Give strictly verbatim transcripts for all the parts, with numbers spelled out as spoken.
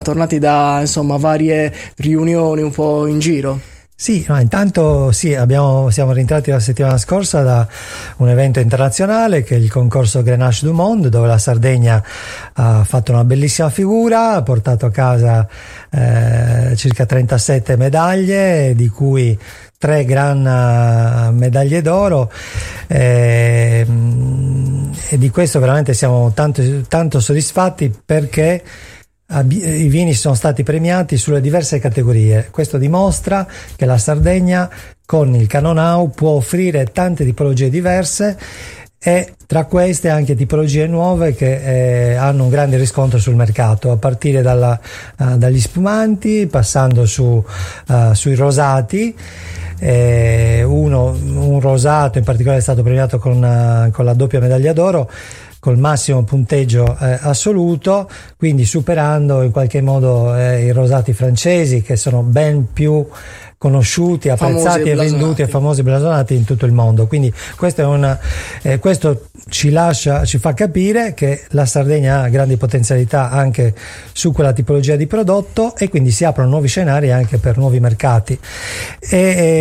tornati da insomma varie riunioni un po' in giro. Sì, no, intanto sì, abbiamo, siamo rientrati la settimana scorsa da un evento internazionale che è il concorso Grenache du Monde, dove la Sardegna ha fatto una bellissima figura, ha portato a casa eh, circa trentasette medaglie, di cui tre gran medaglie d'oro, eh, e di questo veramente siamo tanto, tanto soddisfatti, perché i vini sono stati premiati sulle diverse categorie. Questo dimostra che la Sardegna con il Canonau può offrire tante tipologie diverse, e tra queste anche tipologie nuove che eh, hanno un grande riscontro sul mercato, a partire dalla, uh, dagli spumanti, passando su, uh, sui rosati. Eh, uno, un rosato in particolare è stato premiato con, uh, con la doppia medaglia d'oro, col massimo punteggio eh, assoluto, quindi superando in qualche modo eh, i rosati francesi, che sono ben più conosciuti, apprezzati e, e venduti e famosi, blasonati in tutto il mondo. Quindi questo è una, eh, questo ci lascia, ci fa capire che la Sardegna ha grandi potenzialità anche su quella tipologia di prodotto, e quindi si aprono nuovi scenari anche per nuovi mercati. E,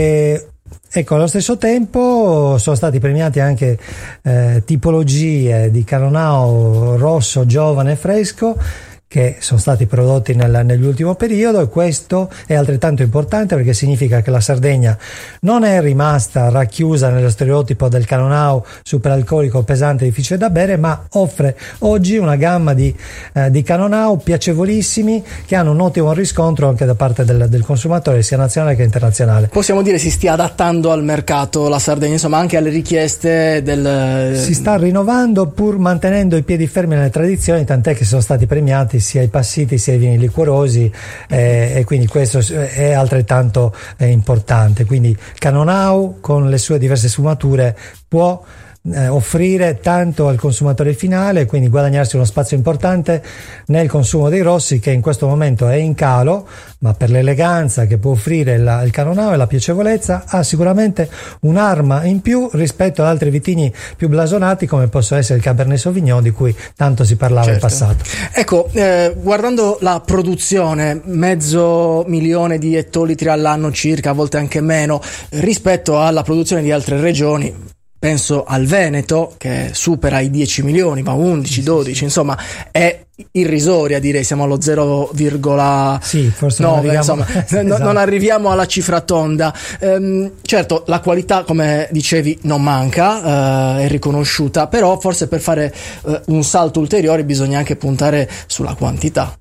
e Ecco, allo stesso tempo sono stati premiati anche eh, tipologie di Canonau rosso, giovane e fresco, che sono stati prodotti nel, nell'ultimo periodo, e questo è altrettanto importante perché significa che la Sardegna non è rimasta racchiusa nello stereotipo del Canonau superalcolico, pesante, difficile da bere, ma offre oggi una gamma di, eh, di Canonau piacevolissimi, che hanno un ottimo riscontro anche da parte del, del consumatore, sia nazionale che internazionale. Possiamo dire si stia adattando al mercato la Sardegna, insomma anche alle richieste del... Si sta rinnovando pur mantenendo i piedi fermi nelle tradizioni, tant'è che sono stati premiati sia i passiti sia i vini liquorosi, eh, e quindi questo è altrettanto eh, importante. Quindi Canonau con le sue diverse sfumature può eh, offrire tanto al consumatore finale, quindi guadagnarsi uno spazio importante nel consumo dei rossi, che in questo momento è in calo, ma per l'eleganza che può offrire la, il Canonau e la piacevolezza ha sicuramente un'arma in più rispetto ad altri vitigni più blasonati, come possono essere il Cabernet Sauvignon, di cui tanto si parlava certo. in passato. Ecco, eh, guardando la produzione, mezzo milione di ettolitri all'anno circa, a volte anche meno, rispetto alla produzione di altre regioni. Penso al Veneto, che supera i dieci milioni, ma undici, dodici, sì, sì. Insomma è irrisoria, direi, siamo allo zero virgola nove, sì, forse non arriviamo, insomma, esatto. no, non arriviamo alla cifra tonda. Ehm, certo, la qualità, come dicevi, non manca, eh, è riconosciuta, però forse per fare eh, un salto ulteriore bisogna anche puntare sulla quantità.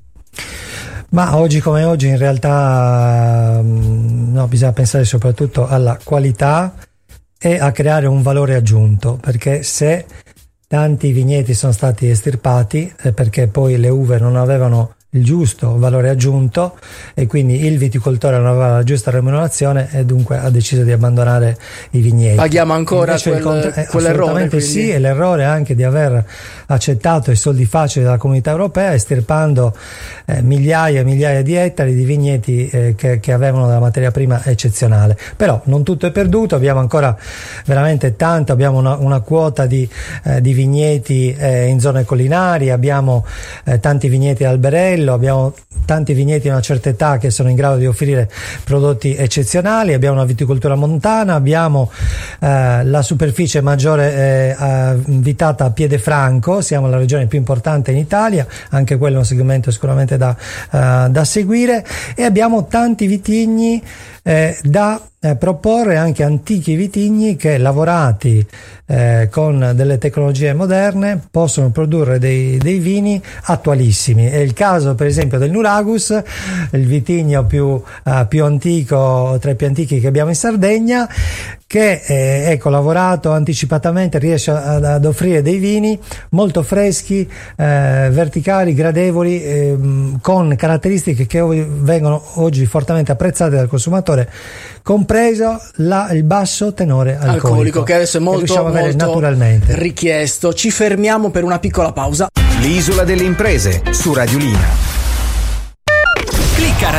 Ma oggi come oggi in realtà no, bisogna pensare soprattutto alla qualità e a creare un valore aggiunto, perché se tanti vigneti sono stati estirpati è perché poi le uve non avevano il giusto valore aggiunto, e quindi il viticoltore non aveva la giusta remunerazione e dunque ha deciso di abbandonare i vigneti. Paghiamo ancora quel, contra- eh, quell'errore. Assolutamente sì, e l'errore anche di aver accettato i soldi facili della comunità europea, estirpando eh, migliaia e migliaia di ettari di vigneti eh, che, che avevano della materia prima eccezionale. Però non tutto è perduto, abbiamo ancora veramente tanto, abbiamo una, una quota di, eh, di vigneti eh, in zone collinari, abbiamo eh, tanti vigneti alberelli, abbiamo tanti vigneti di una certa età che sono in grado di offrire prodotti eccezionali, abbiamo una viticoltura montana, abbiamo eh, la superficie maggiore eh, invitata a piede franco, siamo la regione più importante in Italia, anche quello è un segmento sicuramente da, uh, da seguire, e abbiamo tanti vitigni eh, da eh, proporre, anche antichi vitigni che lavorati eh, con delle tecnologie moderne possono produrre dei, dei vini attualissimi. È il caso per esempio del Nuragus, il vitigno più, uh, più antico, tra i più antichi che abbiamo in Sardegna, che eh, ecco, lavorato anticipatamente, riesce ad, ad offrire dei vini molto freschi, eh, verticali, gradevoli, eh, con caratteristiche che vengono oggi fortemente apprezzate dal consumatore, compreso la, il basso tenore alcolico, alcolico che adesso è molto, molto naturalmente richiesto. Ci fermiamo per una piccola pausa. L'isola delle imprese su Radiolina. Clicca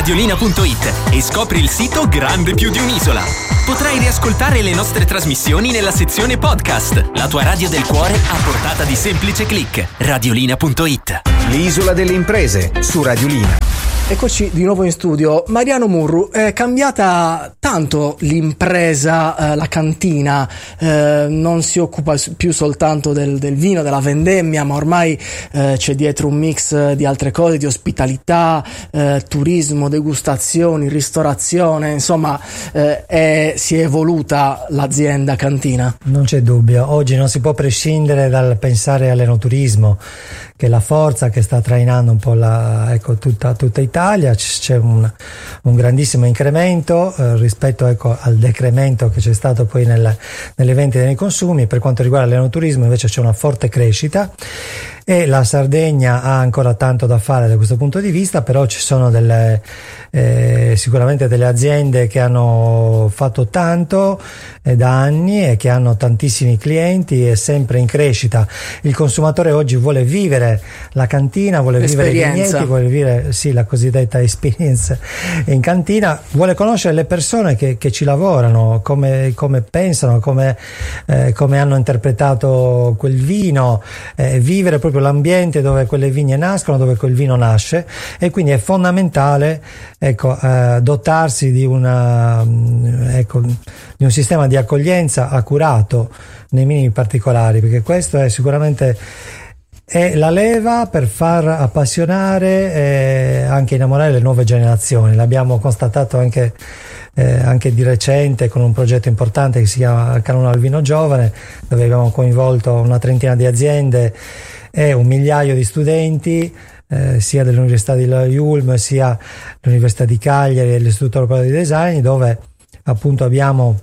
radiolina punto it e scopri il sito grande più di un'isola. Potrai riascoltare le nostre trasmissioni nella sezione podcast. La tua radio del cuore a portata di semplice click. radiolina punto it. L'isola delle imprese su Radiolina. Eccoci di nuovo in studio. Mariano Murru, è cambiata tanto l'impresa, eh, la cantina, eh, non si occupa più soltanto del, del vino, della vendemmia, ma ormai eh, c'è dietro un mix di altre cose, di ospitalità, eh, turismo, degustazioni, ristorazione, insomma eh, è, si è evoluta l'azienda cantina. Non c'è dubbio, oggi non si può prescindere dal pensare all'enoturismo, che è la forza che sta trainando un po' la, ecco, tutta, tutta Italia. C'è un, un grandissimo incremento eh, rispetto ecco, al decremento che c'è stato poi nel, nelle vendite nei consumi. Per quanto riguarda l'enoturismo invece c'è una forte crescita e la Sardegna ha ancora tanto da fare da questo punto di vista, però ci sono delle eh, sicuramente delle aziende che hanno fatto tanto eh, da anni e che hanno tantissimi clienti e sempre in crescita. Il consumatore oggi vuole vivere la cantina, vuole vivere i vigneti, vuole vivere sì, la cosiddetta experience in cantina, vuole conoscere le persone che, che ci lavorano, come, come pensano, come, eh, come hanno interpretato quel vino, eh, vivere proprio l'ambiente dove quelle vigne nascono, dove quel vino nasce, e quindi è fondamentale ecco, eh, dotarsi di, una, ecco, di un sistema di accoglienza accurato nei minimi particolari, perché questo è sicuramente è la leva per far appassionare e anche innamorare le nuove generazioni. L'abbiamo constatato anche, eh, anche di recente con un progetto importante che si chiama Canone al Vino Giovane, dove abbiamo coinvolto una trentina di aziende e un migliaio di studenti, eh, sia dell'Università di Ulm sia dell'Università di Cagliari e dell'Istituto Europeo di Design, dove appunto abbiamo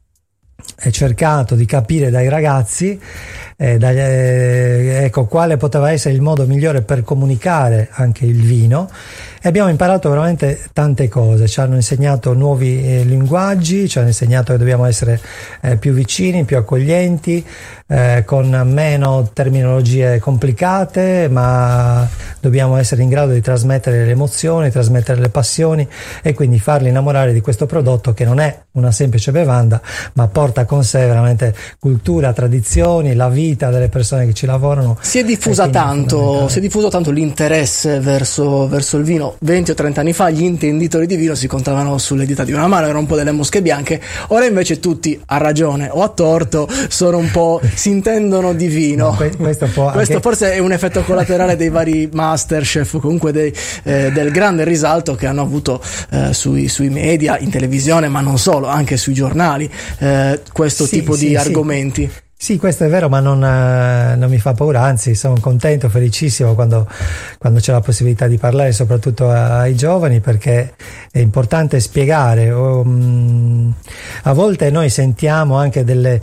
cercato di capire dai ragazzi eh, dagli, eh, ecco, quale poteva essere il modo migliore per comunicare anche il vino, e abbiamo imparato veramente tante cose. Ci hanno insegnato nuovi eh, linguaggi, ci hanno insegnato che dobbiamo essere eh, più vicini, più accoglienti, eh, con meno terminologie complicate, ma dobbiamo essere in grado di trasmettere le emozioni, trasmettere le passioni e quindi farli innamorare di questo prodotto che non è una semplice bevanda, ma porta con sé veramente cultura, tradizioni, la vita delle persone che ci lavorano. Si è diffusa tanto, si è diffuso tanto l'interesse verso, verso il vino. venti o trenta anni fa gli intenditori di vino si contavano sulle dita di una mano, erano un po' delle mosche bianche. Ora invece tutti, a ragione o a torto, sono un po', si intendono di vino. No, questo questo anche... forse è un effetto collaterale dei vari Masterchef, comunque dei, eh, del grande risalto che hanno avuto eh, sui, sui media, in televisione, ma non solo, anche sui giornali, eh, questo sì, tipo sì, di sì. argomenti. Sì, questo è vero, ma non, non mi fa paura, anzi sono contento, felicissimo quando, quando c'è la possibilità di parlare soprattutto ai giovani, perché è importante spiegare. Um, a volte noi sentiamo anche delle,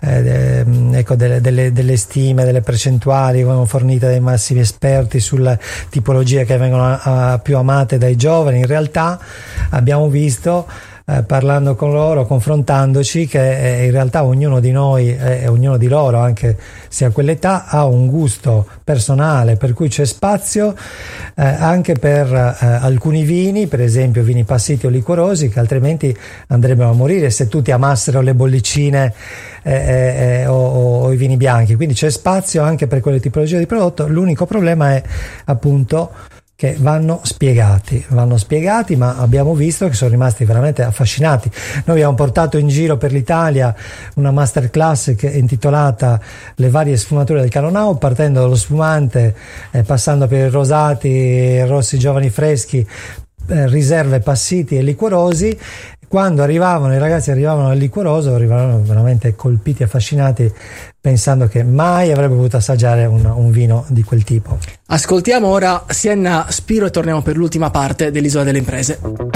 eh, ecco, delle, delle, delle stime, delle percentuali fornite dai massimi esperti sulle tipologie che vengono a, a più amate dai giovani. In realtà abbiamo visto, Eh, parlando con loro, confrontandoci, che eh, in realtà ognuno di noi e eh, ognuno di loro, anche se a quell'età, ha un gusto personale, per cui c'è spazio eh, anche per eh, alcuni vini, per esempio vini passiti o liquorosi, che altrimenti andrebbero a morire se tutti amassero le bollicine eh, eh, o, o i vini bianchi. Quindi c'è spazio anche per quelle tipologie di prodotto. L'unico problema è appunto che vanno spiegati, vanno spiegati, ma abbiamo visto che sono rimasti veramente affascinati. Noi abbiamo portato in giro per l'Italia una masterclass che è intitolata Le varie sfumature del Canonau, partendo dallo spumante, eh, passando per i rosati, rossi giovani freschi, eh, riserve passiti e liquorosi. Quando arrivavano, i ragazzi arrivavano al liquoroso, arrivavano veramente colpiti, affascinati, pensando che mai avrebbero potuto assaggiare un, un vino di quel tipo. Ascoltiamo ora Sienna Spiro e torniamo per l'ultima parte dell'Isola delle Imprese.